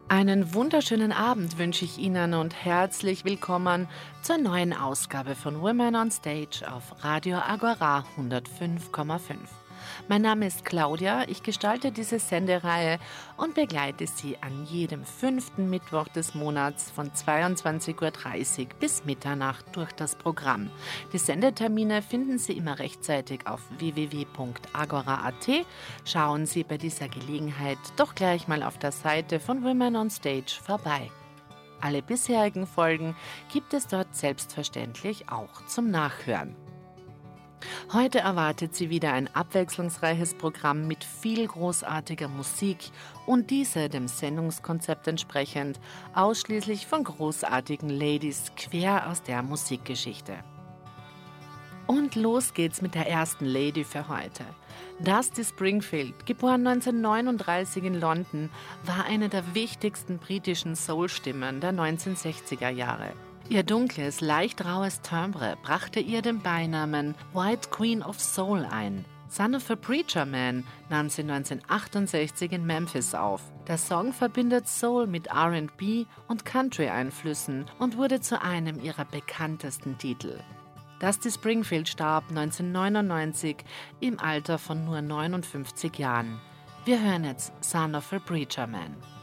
Einen wunderschönen Abend wünsche ich Ihnen und herzlich willkommen zur neuen Ausgabe von Women on Stage auf Radio Agora 105,5. Mein Name ist Claudia, ich gestalte diese Sendereihe und begleite Sie an jedem 5. Mittwoch des Monats von 22:30 Uhr bis Mitternacht durch das Programm. Die Sendetermine finden Sie immer rechtzeitig auf www.agora.at. Schauen Sie bei dieser Gelegenheit doch gleich mal auf der Seite von Women on Stage vorbei. Alle bisherigen Folgen gibt es dort selbstverständlich auch zum Nachhören. Heute erwartet Sie wieder ein abwechslungsreiches Programm mit viel großartiger Musik und diese dem Sendungskonzept entsprechend ausschließlich von großartigen Ladies quer aus der Musikgeschichte. Und los geht's mit der ersten Lady für heute. Dusty Springfield, geboren 1939 in London, war eine der wichtigsten britischen Soul-Stimmen der 1960er Jahre. Ihr dunkles, leicht raues Timbre brachte ihr den Beinamen White Queen of Soul ein. Son of a Preacher Man nahm sie 1968 in Memphis auf. Der Song verbindet Soul mit R&B und Country-Einflüssen und wurde zu einem ihrer bekanntesten Titel. Dusty Springfield starb 1999 im Alter von nur 59 Jahren. Wir hören jetzt Son of a Preacher Man.